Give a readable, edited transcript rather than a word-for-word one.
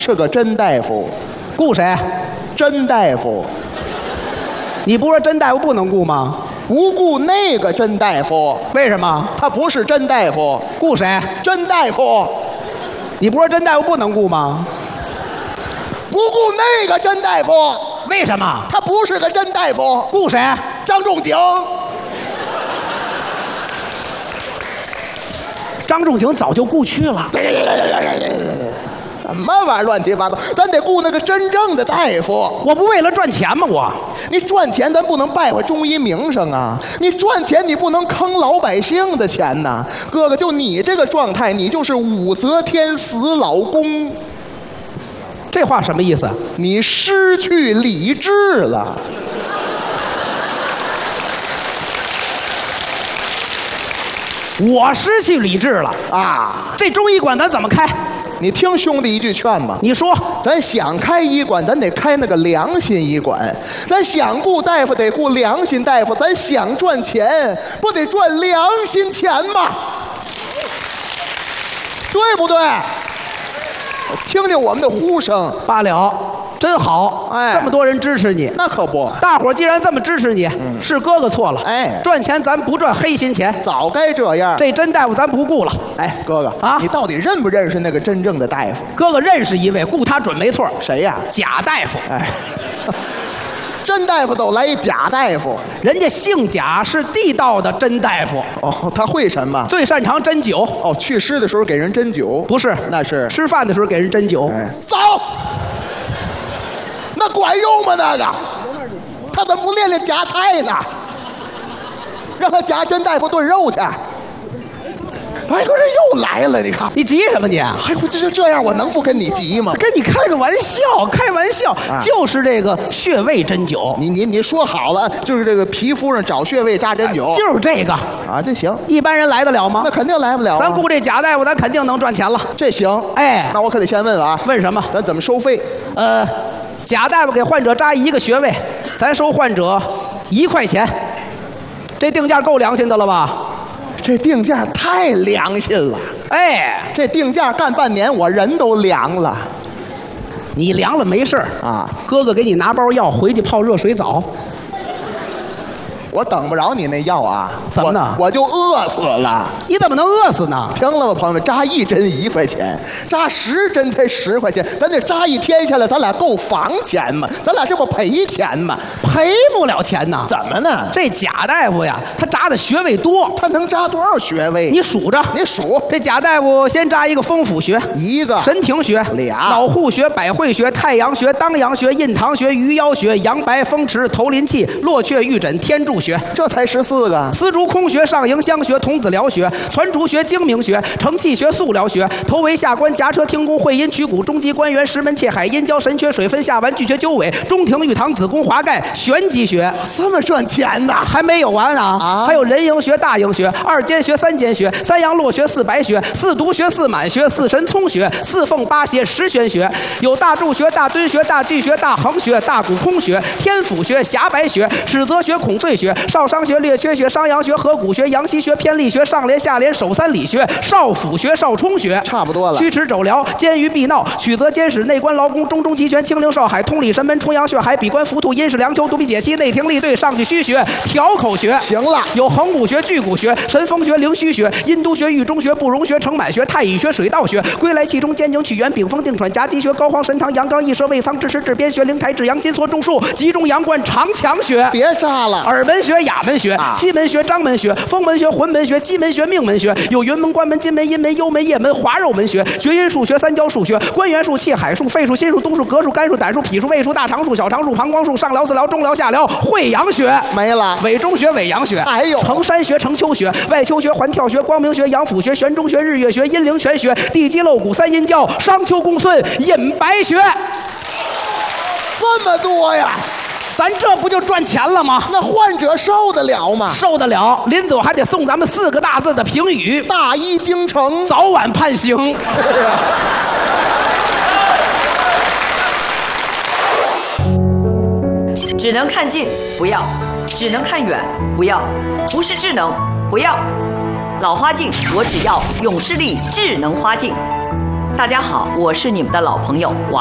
是个真大夫。 雇谁？ 真大夫。 你不是说真大夫不能雇吗？ 不雇那个真大夫。 为什么？ 他不是真大夫。 雇谁？ 真大夫。 你不是说真大夫不能雇吗？ 不雇那个真大夫。 为什么？ 他不是个真大夫。 雇谁？ 张仲景。 张仲景早就雇去了。 什么玩意儿乱七八糟？咱得雇那个真正的大夫。 我不为了赚钱吗？ 你赚钱咱不能败坏中医名声啊！你赚钱你不能坑老百姓的钱呐！哥哥，就你这个状态，你就是武则天死老公。 这话什么意思？ 你失去理智了。 我失去理智了啊！ 这中医馆咱怎么开？ 你听兄弟一句劝吧。 你说， 咱想开医馆，咱得开那个良心医馆。咱想雇大夫，得雇良心大夫。咱想赚钱，不得赚良心钱吗？对不对？听听我们的呼声。 罢了，真好， 哎， 这么多人支持你， 那可不。 大伙儿既然这么支持你，是哥哥错了。 哎， 赚钱咱不赚黑心钱， 早该这样。 这真大夫咱不雇了。 哎，哥哥啊，你到底认不认识那个真正的大夫？ 哥哥认识一位，雇他准没错。 谁呀？ 贾大夫。 哎，真大夫走来一假大夫， 人家姓贾，是地道的真大夫。 哦，他会什么？ 最擅长针灸。 哦，去湿的时候给人针灸？ 不是， 那是吃饭的时候给人针灸。 哎，走。那管用吗？那个，他怎么不练练夹菜呢？让他夹真大夫炖肉去。哎，可是又来了，你看， 你急什么你？ 哎，我这样，我能不跟你急吗？ 跟你开个玩笑，开玩笑，就是这个穴位针灸。 你说好了，就是这个皮肤上找穴位扎针灸， 就是这个啊，这行。 一般人来得了吗？ 那肯定来不了。 咱雇这贾大夫，咱肯定能赚钱了。 这行， 哎， 那我可得先问问啊。 问什么？ 咱怎么收费？ 贾大夫给患者扎一个穴位，咱收患者1块钱，这定价够良心的了吧？ 这定价太良心了。 哎， 这定价干半年，我人都凉了。 你凉了没事啊，哥哥给你拿包药，回去泡热水澡。 我等不着你那药啊！ 怎么呢？ 我就饿死了。 你怎么能饿死呢？ 听了吗，朋友们？扎1针1块钱，扎10针才10块钱，咱得扎1天下来，咱俩够房钱吗？咱俩这不赔钱吗？ 赔不了钱呐！ 怎么呢？ 这贾大夫呀，他扎的穴位多， 他能扎多少穴位？ 你数着， 你数。 这贾大夫先扎一个风府穴 ，1个； 神庭穴 2； 脑户穴、百会穴、太阳穴、当阳穴、印堂穴、鱼腰穴、阳白风池、头临气、络雀玉枕、天柱穴。 这才14个。 丝竹空穴、上迎香穴、童子髎穴、攒竹穴、精明穴、承气穴、素髎穴、头围下关、夹车听宫、会阴曲骨、中极关元、石门切海、阴交神阙、水分下丸、巨穴鸠尾、中庭玉堂、子宫华盖、玄极穴。 这么赚钱呐？ 还没有完啊！还有人迎穴、大迎穴、二间穴、三间穴、三阳络穴、四白穴、四毒穴、四满穴、四神聪穴、四凤八邪、十玄穴，有大柱穴、大敦穴、大巨穴、大横穴、大骨空穴、天府穴、狭白穴、尺泽穴、孔最穴、少商穴、列缺穴、商阳穴、合谷穴、阳溪穴、偏利穴、上廉下廉、手三里穴、少府穴、少冲穴。 差不多了。 曲池肘髎、肩鱼臂闹、曲泽肩矢、内关劳宫、中中极泉、清陵少海、通里神门、重阳血海、比关浮兔、阴室梁丘、独臂解析、内庭立对、上巨虚穴、调口穴。 行了， 有横骨穴、巨骨穴、神风穴、灵虚穴、阴都穴、玉中穴、不容穴、承满穴、太乙穴、水道穴、归来气中、肩颈曲源、丙风定喘、夹击穴、膏肓神堂、阳刚一舌、胃仓、治石治边穴、灵台治阳、金锁中枢、集中阳关、长强穴。 别扎了。 耳门穴、哑门穴、西门穴、章门穴、风门穴、魂门穴、鸡门穴、命门穴，有云门、关门、金门、阴门、幽门、夜门、滑肉门穴、厥阴腧穴、三焦腧穴、关元术、气海术、肺术、心术、督术、膈术、肝术、胆术、脾术、胃术、大肠术、小肠术、膀胱术、上髎、四髎、中髎、下髎、会阳穴没了， 尾中穴、尾阳穴， 还有承山穴、承丘穴、外丘穴、环跳穴、光明穴、阳府穴、玄中穴、日月穴、阴陵泉穴、地基漏骨、三阴交、商丘公孙、隐白穴， 这么多呀！ 咱这不就赚钱了吗？ 那患者受得了吗？ 受得了。临走还得送咱们4个大字的评语： 大医精诚， 早晚判刑。 是啊。 只能看近，不要；只能看远，不要；不是智能，不要。老花镜，我只要永视力智能花镜。 大家好，我是你们的老朋友王。